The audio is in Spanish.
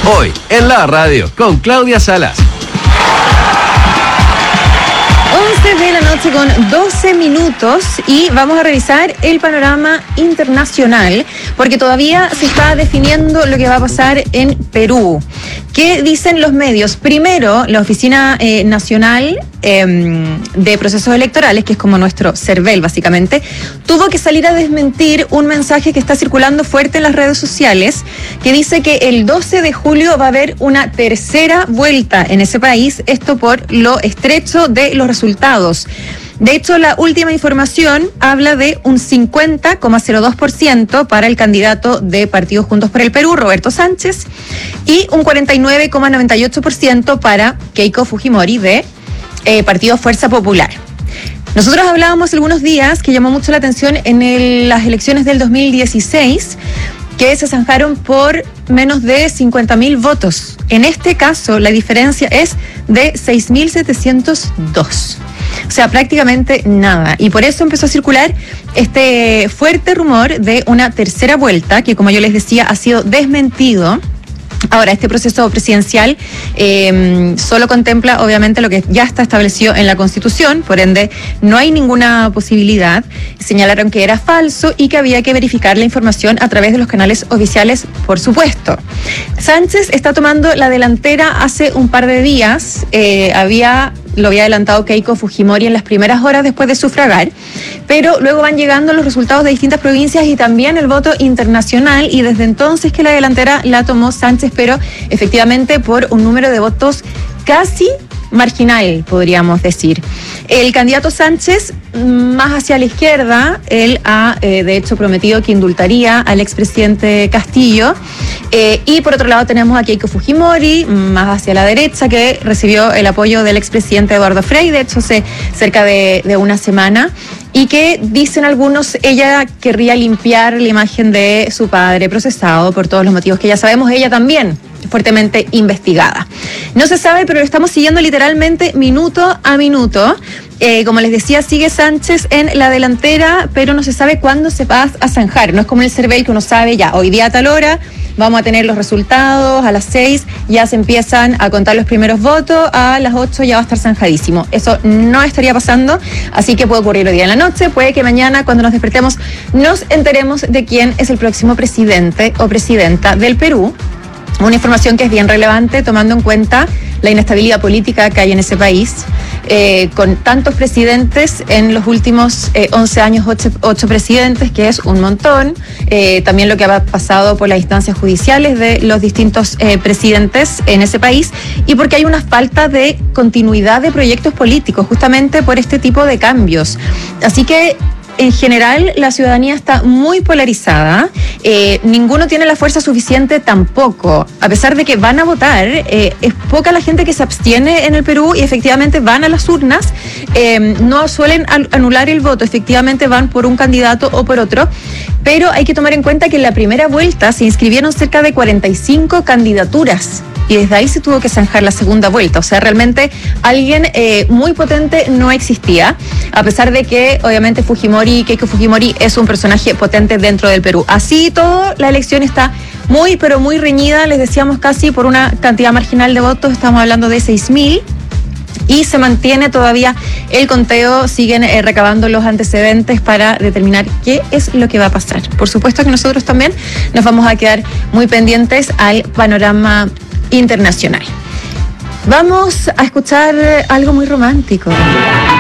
Hoy, en la radio, con Claudia Salas. 11 de la noche con 12 minutos y vamos a revisar el panorama internacional porque todavía se está definiendo lo que va a pasar en Perú. ¿Qué dicen los medios? Primero, la Oficina Nacional de Procesos Electorales, que es como nuestro CERVEL básicamente, tuvo que salir a desmentir un mensaje que está circulando fuerte en las redes sociales que dice que el 12 de julio va a haber una tercera vuelta en ese país, esto por lo estrecho de los resultados. De hecho, la última información habla de un 50,02% para el candidato de Partido Juntos por el Perú, Roberto Sánchez, y un 49,98% para Keiko Fujimori de Partido Fuerza Popular. Nosotros hablábamos algunos días que llamó mucho la atención en las elecciones del 2016, que se zanjaron por menos de 50.000 votos. En este caso, la diferencia es de 6.702. O sea, prácticamente nada. Y por eso empezó a circular este fuerte rumor de una tercera vuelta, que como yo les decía, ha sido desmentido. Ahora, este proceso presidencial solo contempla, obviamente, lo que ya está establecido en la Constitución, por ende, no hay ninguna posibilidad. Señalaron que era falso y que había que verificar la información a través de los canales oficiales, por supuesto. Sánchez está tomando la delantera hace un par de días. Lo había adelantado Keiko Fujimori en las primeras horas después de sufragar, pero luego van llegando los resultados de distintas provincias y también el voto internacional, y desde entonces que la delantera la tomó Sánchez, pero efectivamente por un número de votos casi marginal, podríamos decir. El candidato Sánchez, más hacia la izquierda, él ha de hecho prometido que indultaría al expresidente Castillo, y por otro lado tenemos a Keiko Fujimori, más hacia la derecha, que recibió el apoyo del expresidente Eduardo Frei, de hecho hace cerca de una semana, y que dicen algunos, ella querría limpiar la imagen de su padre procesado por todos los motivos que ya sabemos, ella también fuertemente investigada. No se sabe, pero lo estamos siguiendo literalmente minuto a minuto. Como les decía, sigue Sánchez en la delantera, pero no se sabe cuándo se va a zanjar. No es como el CERVEL, que uno sabe ya, hoy día a tal hora vamos a tener los resultados, a las 6 ya se empiezan a contar los primeros votos, a las 8 ya va a estar zanjadísimo. Eso no estaría pasando, así que puede ocurrir hoy día en la noche, puede que mañana cuando nos despertemos nos enteremos de quién es el próximo presidente o presidenta del Perú. Una información que es bien relevante tomando en cuenta la inestabilidad política que hay en ese país, con tantos presidentes en los últimos 11 años, 8 presidentes, que es un montón. También lo que ha pasado por las instancias judiciales de los distintos presidentes en ese país, y porque hay una falta de continuidad de proyectos políticos, justamente por este tipo de cambios. Así que en general, la ciudadanía está muy polarizada, ninguno tiene la fuerza suficiente tampoco, a pesar de que van a votar, es poca la gente que se abstiene en el Perú y efectivamente van a las urnas, no suelen anular el voto, efectivamente van por un candidato o por otro, pero hay que tomar en cuenta que en la primera vuelta se inscribieron cerca de 45 candidaturas. Y desde ahí se tuvo que zanjar la segunda vuelta. O sea, realmente alguien muy potente no existía, a pesar de que obviamente Keiko Fujimori es un personaje potente dentro del Perú. Así todo, la elección está muy, pero muy reñida, les decíamos casi por una cantidad marginal de votos, estamos hablando de 6.000. Y se mantiene todavía el conteo, siguen recabando los antecedentes para determinar qué es lo que va a pasar. Por supuesto que nosotros también nos vamos a quedar muy pendientes al panorama internacional. Vamos a escuchar algo muy romántico.